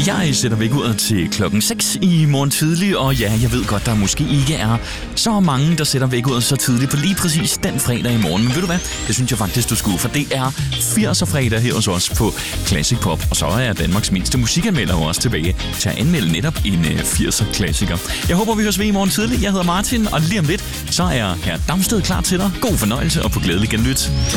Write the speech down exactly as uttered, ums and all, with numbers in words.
Jeg sætter vækkeuret til klokken seks i morgen tidlig, og ja, jeg ved godt, der måske ikke er så mange, der sætter vækkeuret så tidligt på lige præcis den fredag i morgen. Men ved du hvad? Det synes jeg faktisk, du skulle, for det er firser fredag her hos os på Classic Pop, og så er Danmarks mindste musikanmelder også tilbage til at anmelde netop en firser klassiker. Jeg håber, vi høres ved i morgen tidlig. Jeg hedder Martin, og lige om lidt, så er her Damsted klar til dig. God fornøjelse og på glædelig genlyt.